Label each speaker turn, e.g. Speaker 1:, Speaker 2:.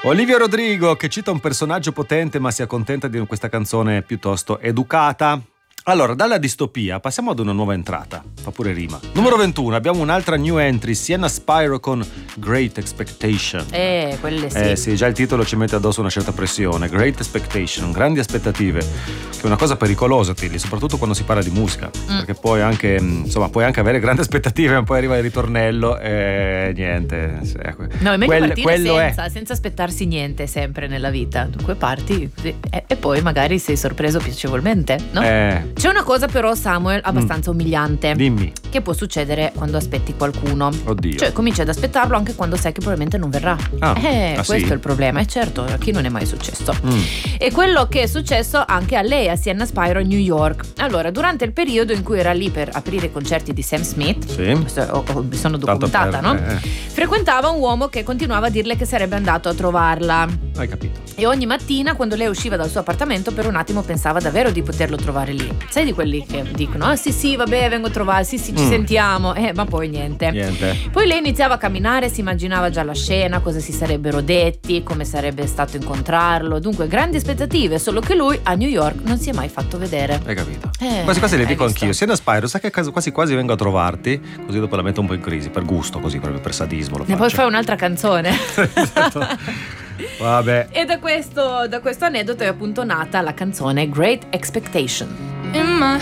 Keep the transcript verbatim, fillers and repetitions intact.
Speaker 1: Olivia Rodrigo che cita un personaggio potente ma si accontenta di questa canzone piuttosto educata. Allora, dalla distopia passiamo ad una nuova entrata, fa pure rima. Numero ventuno, abbiamo un'altra new entry, Sienna Spiro con Great Expectation.
Speaker 2: Eh, quelle sì.
Speaker 1: Eh sì, già il titolo ci mette addosso una certa pressione. Great Expectation, grandi aspettative, che è una cosa pericolosa, Tilly, soprattutto quando si parla di musica, mm. perché poi anche, insomma, puoi anche avere grandi aspettative, ma poi arriva il ritornello e niente.
Speaker 2: No, è meglio
Speaker 1: Quel,
Speaker 2: partire
Speaker 1: quello
Speaker 2: senza,
Speaker 1: è.
Speaker 2: senza aspettarsi niente sempre nella vita. Dunque parti e, e poi magari sei sorpreso piacevolmente, no?
Speaker 1: Eh.
Speaker 2: C'è una cosa però, Samuel, abbastanza mm. umiliante.
Speaker 1: Dimmi.
Speaker 2: Che può succedere quando aspetti qualcuno.
Speaker 1: Oddio.
Speaker 2: Cioè cominci ad aspettarlo anche quando sai che probabilmente non verrà.
Speaker 1: Ah,
Speaker 2: eh,
Speaker 1: ah,
Speaker 2: questo
Speaker 1: sì?
Speaker 2: è il problema. E certo, a chi non è mai successo.
Speaker 1: Mm.
Speaker 2: E quello che è successo anche a lei, a Sienna Spiro, a New York. Allora, durante il periodo in cui era lì per aprire i concerti di Sam Smith,
Speaker 1: sì.
Speaker 2: oh, oh, mi sono documentata,
Speaker 1: per,
Speaker 2: no?
Speaker 1: Eh.
Speaker 2: Frequentava un uomo che continuava a dirle che sarebbe andato a trovarla.
Speaker 1: Hai capito.
Speaker 2: E ogni mattina quando lei usciva dal suo appartamento per un attimo pensava davvero di poterlo trovare lì. Sai di quelli che dicono ah sì sì vabbè vengo a trovare, sì sì ci mm. sentiamo, eh ma poi niente.
Speaker 1: niente
Speaker 2: Poi lei iniziava a camminare, si immaginava già la scena, cosa si sarebbero detti, come sarebbe stato incontrarlo, dunque grandi aspettative, solo che lui a New York non si è mai fatto vedere.
Speaker 1: Hai capito?
Speaker 2: Eh,
Speaker 1: quasi quasi le dico
Speaker 2: visto?
Speaker 1: anch'io, Sienna Spiro, sai che quasi quasi vengo a trovarti, così dopo la metto un po' in crisi, per gusto, così proprio per sadismo lo
Speaker 2: e
Speaker 1: faccio.
Speaker 2: poi fai un'altra canzone.
Speaker 1: Vabbè.
Speaker 2: E da questo, da questo aneddoto è appunto nata la canzone Great Expectation.
Speaker 3: In my